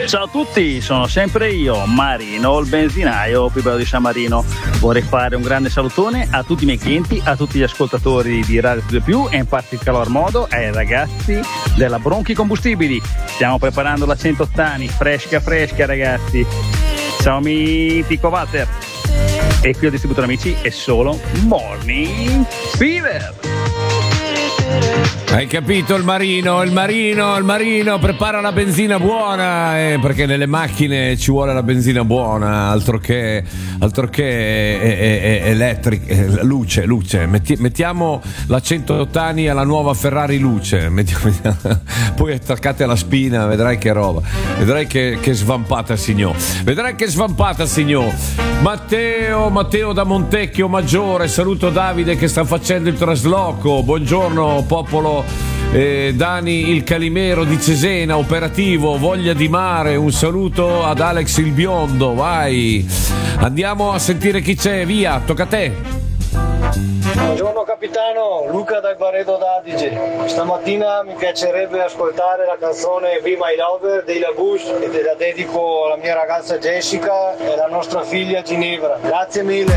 Ciao a tutti, sono sempre io, Marino, il benzinaio più bello di San Marino. Vorrei fare un grande salutone a tutti i miei clienti, a tutti gli ascoltatori di Radio 2 e in particolar modo ai ragazzi della Bronchi Combustibili. Stiamo preparando la 100 ottani, fresca ragazzi. Ciao mitico Walter. E qui al distributore amici è solo Morning Fever. Hai capito il marino prepara la benzina buona, perché nelle macchine ci vuole la benzina buona, altro che elettrica, luce. Mettiamo la 100 ottani alla nuova Ferrari luce, poi attaccate alla spina, vedrai che roba, vedrai che svampata signor. Matteo da Montecchio Maggiore, saluto Davide che sta facendo il trasloco, buongiorno popolo. Dani il Calimero di Cesena, operativo, voglia di mare, un saluto ad Alex il biondo, vai, andiamo a sentire chi c'è, via, tocca a te. Buongiorno capitano, Luca dal Barreto d'Adige. Stamattina mi piacerebbe ascoltare la canzone Be My Lover dei La Bouche e te la dedico alla mia ragazza Jessica e alla nostra figlia Ginevra. Grazie mille.